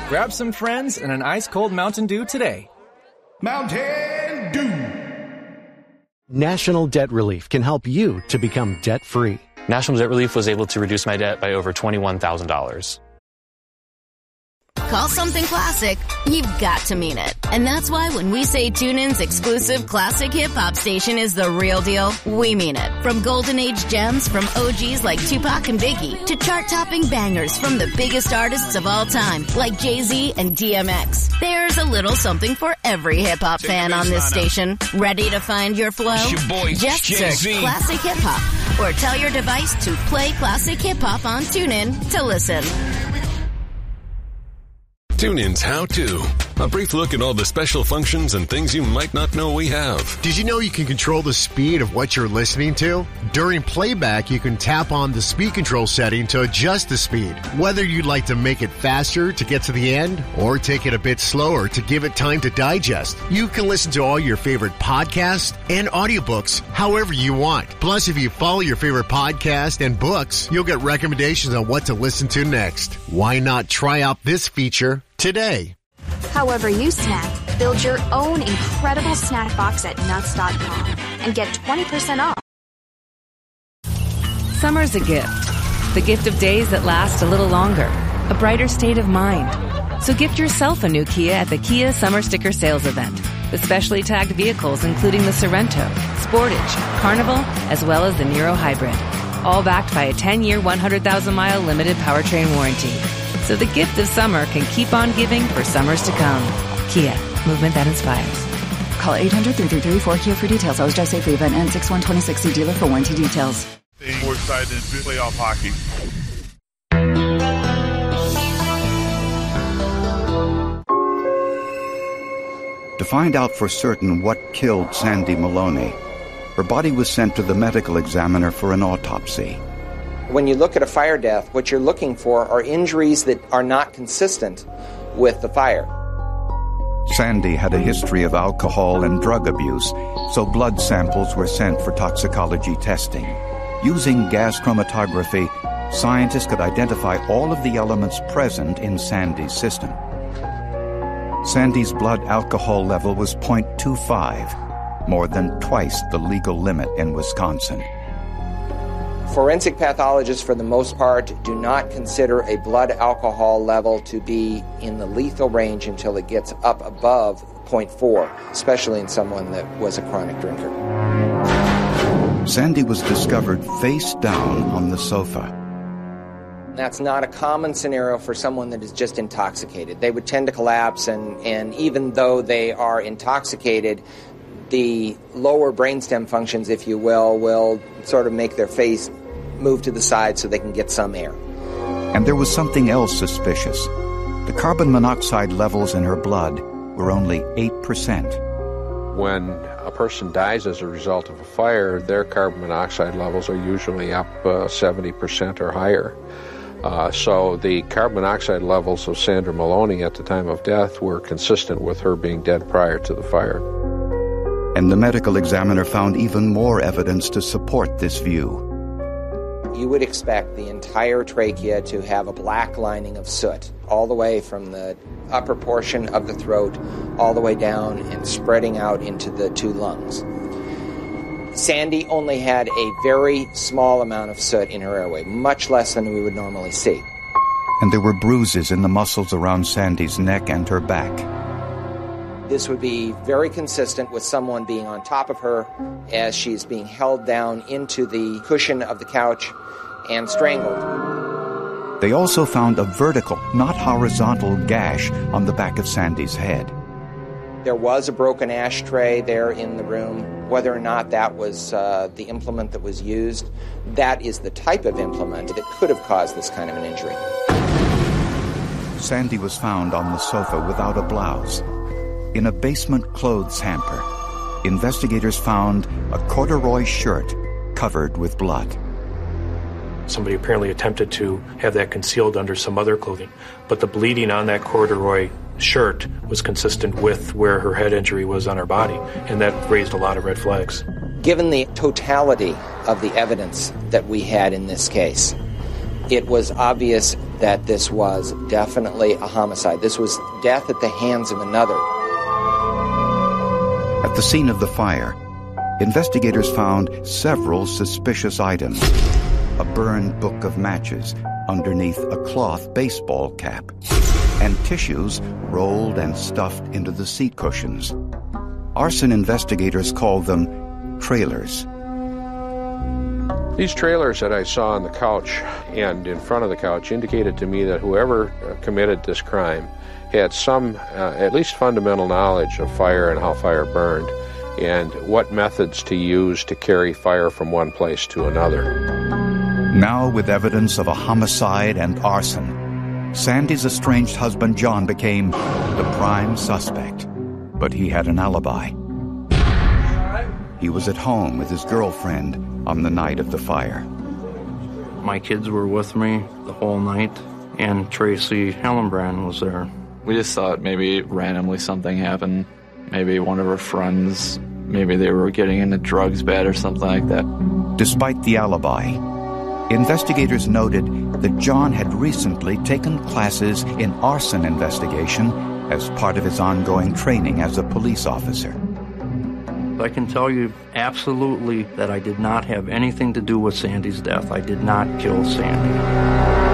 Grab some friends and an ice-cold Mountain Dew today. Mountain Dew. National Debt Relief can help you to become debt-free. National Debt Relief was able to reduce my debt by over $21,000. Call something classic, you've got to mean it. And that's why when we say TuneIn's exclusive classic hip-hop station is the real deal, we mean it. From Golden Age gems from OGs like Tupac and Biggie to chart-topping bangers from the biggest artists of all time like Jay-Z and DMX. There's a little something for every hip-hop fan on this station. Ready to find your flow? Just search Classic Hip-Hop or tell your device to play Classic Hip-Hop on TuneIn to listen. TuneIn's How To. A brief look at all the special functions and things you might not know we have. Did you know you can control the speed of what you're listening to? During playback, you can tap on the speed control setting to adjust the speed. Whether you'd like to make it faster to get to the end or take it a bit slower to give it time to digest, you can listen to all your favorite podcasts and audiobooks however you want. Plus, if you follow your favorite podcast and books, you'll get recommendations on what to listen to next. Why not try out this feature today? However you snack, build your own incredible snack box at nuts.com and get 20% off. Summer's a gift. The gift of days that last a little longer. A brighter state of mind. So gift yourself a new Kia at the Kia Summer Sticker Sales Event. With specially tagged vehicles including the Sorrento, Sportage, Carnival, as well as the Niro Hybrid. All backed by a 10-year, 100,000-mile limited powertrain warranty. So the gift of summer can keep on giving for summers to come. Kia, movement that inspires. Call 800-333-4KIA for details. Always drive safely. Event ends 6/1/26. See dealer for warranty details. More excited than playoff hockey. To find out for certain what killed Sandy Maloney, her body was sent to the medical examiner for an autopsy. When you look at a fire death, what you're looking for are injuries that are not consistent with the fire. Sandy had a history of alcohol and drug abuse, so blood samples were sent for toxicology testing. Using gas chromatography, scientists could identify all of the elements present in Sandy's system. Sandy's blood alcohol level was 0.25, more than twice the legal limit in Wisconsin. Forensic pathologists, for the most part, do not consider a blood alcohol level to be in the lethal range until it gets up above 0.4, especially in someone that was a chronic drinker. Sandy was discovered face down on the sofa. That's not a common scenario for someone that is just intoxicated. They would tend to collapse, and even though they are intoxicated, the lower brainstem functions, if you will sort of make their face move to the side so they can get some air. And there was something else suspicious. The carbon monoxide levels in her blood were only 8%. When a person dies as a result of a fire, their carbon monoxide levels are usually up 70% or higher. So the carbon monoxide levels of Sandra Maloney at the time of death were consistent with her being dead prior to the fire. And the medical examiner found even more evidence to support this view. You would expect the entire trachea to have a black lining of soot, all the way from the upper portion of the throat, all the way down and spreading out into the two lungs. Sandy only had a very small amount of soot in her airway, much less than we would normally see. And there were bruises in the muscles around Sandy's neck and her back. This would be very consistent with someone being on top of her as she's being held down into the cushion of the couch and strangled. They also found a vertical, not horizontal, gash on the back of Sandy's head. There was a broken ashtray there in the room. Whether or not that was the implement that was used, that is the type of implement that could have caused this kind of an injury. Sandy was found on the sofa without a blouse. In a basement clothes hamper, investigators found a corduroy shirt covered with blood. Somebody apparently attempted to have that concealed under some other clothing, but the bleeding on that corduroy shirt was consistent with where her head injury was on her body, and that raised a lot of red flags. Given the totality of the evidence that we had in this case, it was obvious that this was definitely a homicide. This was death at the hands of another. At the scene of the fire, investigators found several suspicious items. A burned book of matches underneath a cloth baseball cap, and tissues rolled and stuffed into the seat cushions. Arson investigators called them trailers. These trailers that I saw on the couch and in front of the couch indicated to me that whoever committed this crime had some, at least fundamental knowledge of fire and how fire burned, and what methods to use to carry fire from one place to another. Now, with evidence of a homicide and arson, Sandy's estranged husband John became the prime suspect. But he had an alibi. He was at home with his girlfriend on the night of the fire. My kids were with me the whole night, and Tracy Hillenbrand was there. We just thought maybe randomly something happened. Maybe one of her friends, maybe they were getting into drugs bad or something like that. Despite the alibi, investigators noted that John had recently taken classes in arson investigation as part of his ongoing training as a police officer. I can tell you absolutely that I did not have anything to do with Sandy's death. I did not kill Sandy.